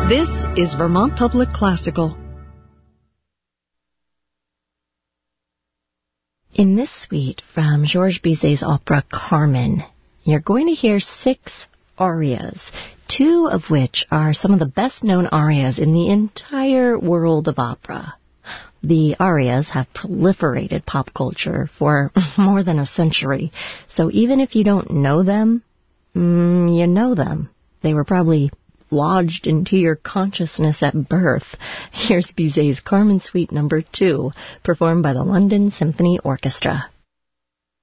This is Vermont Public Classical. In this suite from Georges Bizet's opera Carmen, you're going to hear 6 arias, 2 of which are some of the best-known arias in the entire world of opera. The arias have proliferated pop culture for more than a century, so even if you don't know them, you know them. They were probably lodged into your consciousness at birth. Here's Bizet's Carmen Suite No. 2, performed by the London Symphony Orchestra.